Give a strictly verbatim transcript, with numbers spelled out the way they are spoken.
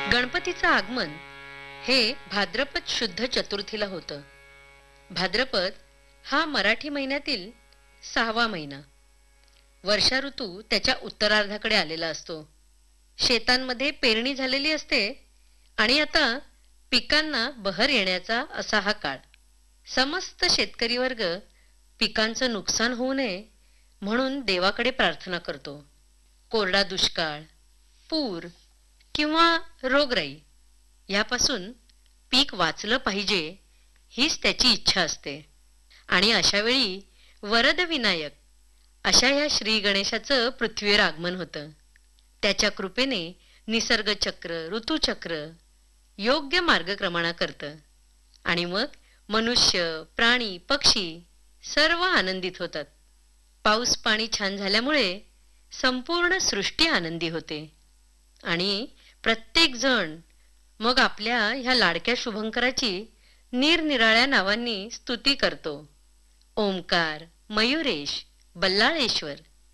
गणपतीचं आगमन हे भाद्रपद शुद्ध चतुर्थीला होतं. भाद्रपद हा मराठी महिन्यातील सहावा महिना. वर्षा ऋतू त्याच्या उत्तरार्धाकडे आलेला असतो. शेतांमध्ये पेरणी झालेली असते आणि आता पिकांना बहर येण्याचा असा हा काळ. समस्त शेतकरी वर्ग पिकांचं नुकसान होऊ नये म्हणून देवाकडे प्रार्थना करतो. कोरडा दुष्काळ, पूर किंवा रोगराई यापासून पीक वाचलं पाहिजे हीच त्याची इच्छा असते. आणि अशा वेळी वरद विनायक अशा ह्या श्री गणेशाचं पृथ्वीवर आगमन होतं. त्याच्या कृपेने निसर्गचक्र, ऋतुचक्र योग्य मार्गक्रमणा करतं आणि मग मनुष्य, प्राणी, पक्षी सर्व आनंदित होतात. पाऊस पाणी छान झाल्यामुळे संपूर्ण सृष्टी आनंदी होते आणि प्रत्येक जण मग आपल्या ह्या लाडक्या शुभंकराची निरनिराळ्या नावांनी स्तुती करतो. ओंकार, मयुरेश, बल्लाळेश्वर